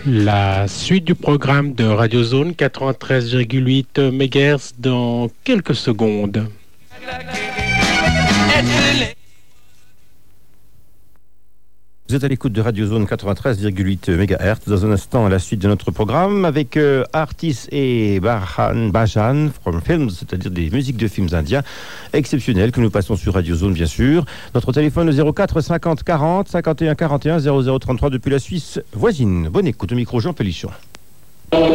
La suite du programme de Radio Zone 93,8 MHz dans quelques secondes. Vous êtes à l'écoute de Radio Zone 93,8 MHz. Dans un instant, à la suite de notre programme, avec Artis et Bajan from Films, c'est-à-dire des musiques de films indiens exceptionnelles que nous passons sur Radio Zone, bien sûr. Notre téléphone est 04 50 40 51 41 00 33 depuis la Suisse voisine. Bonne écoute au micro, Jean Pellichon.